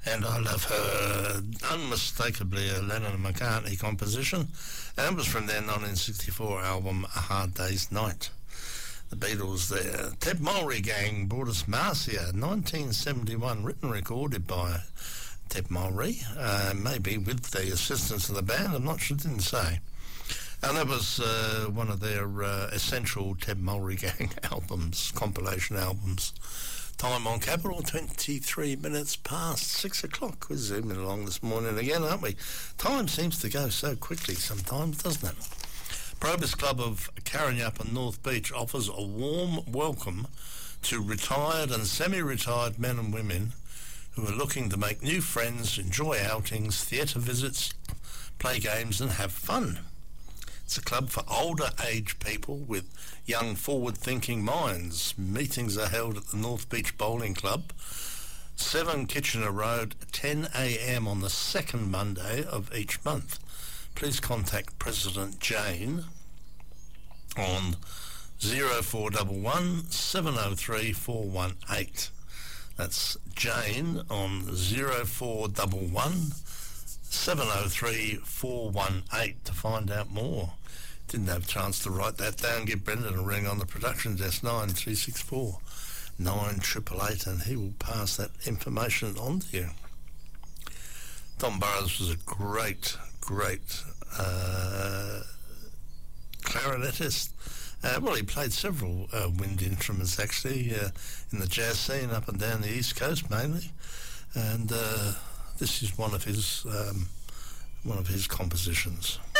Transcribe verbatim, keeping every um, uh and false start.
And I Love Her, unmistakably a Lennon and McCartney composition, and it was from their nineteen sixty-four album A Hard Day's Night. The Beatles there. Ted Mulry Gang brought us Marcia, nineteen seventy-one, written and recorded by Ted Mulry, uh, maybe with the assistance of the band, I'm not sure, didn't say. And that was uh, one of their uh, essential Ted Mulry Gang albums, compilation albums. Time on Capital, twenty-three minutes past six o'clock. We're zooming along this morning again, aren't we? Time seems to go so quickly sometimes, doesn't it? Probus Club of Karrinyup and North Beach offers a warm welcome to retired and semi-retired men and women who are looking to make new friends, enjoy outings, theatre visits, play games and have fun. It's a club for older age people with young forward-thinking minds. Meetings are held at the North Beach Bowling Club, seven Kitchener Road, ten a.m. on the second Monday of each month. Please contact President Jane on zero four one one, seven oh three, four one eight. That's Jane on zero four one one, seven oh three, four one eight to find out more. Didn't have a chance to write that down. Give Brendan a ring on the production desk, nine three six four, nine eight eight eight, and he will pass that information on to you. Don Burrows was a great, great uh, clarinetist. Uh, well, he played several uh, wind instruments, actually, uh, in the jazz scene up and down the East Coast, mainly. And uh, this is one of his um, one of his compositions.